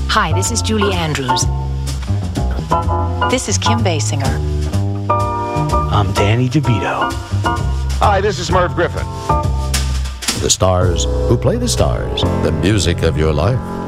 Hi, this is Julie Andrews. This is Kim Basinger. I'm Danny DeVito. Hi, this is Merv Griffin. The stars who play the stars, the music of your life.